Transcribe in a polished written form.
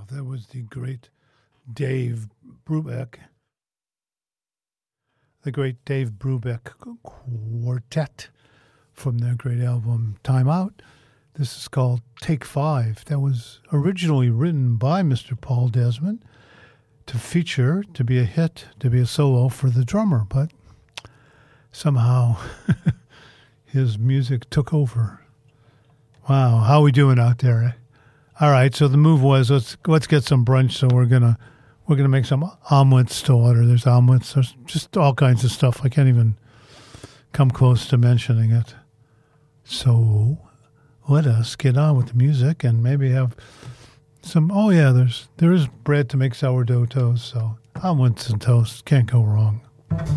That was the great Dave Brubeck. The great Dave Brubeck Quartet from their great album Time Out. This is called Take Five. That was originally written by Mr. Paul Desmond to feature, to be a hit, to be a solo for the drummer, but somehow his music took over. Wow, how are we doing out there? Eh? All right, so the move was let's get some brunch. So we're gonna make some omelets to order. There's omelets. There's just all kinds of stuff. I can't even come close to mentioning it. So let us get on with the music and maybe have some. Oh yeah, there is bread to make sourdough toast. So omelets and toast can't go wrong.